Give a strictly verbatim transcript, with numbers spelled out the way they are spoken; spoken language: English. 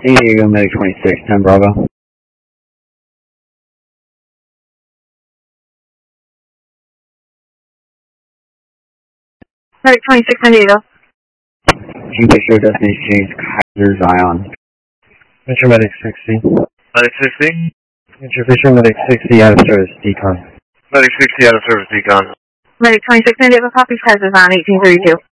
San Diego, Medic twenty-six, ten Bravo. Medic twenty-six, San Diego. Kingfisher, destination change, Kaiser Zion. Metro Medic sixty. Medic sixty. Metro Fisher Medic sixty out of service, decon. Medic sixty out of service, decon. Medic twenty-six, San Diego, copies, Kaiser Zion, eighteen thirty-two.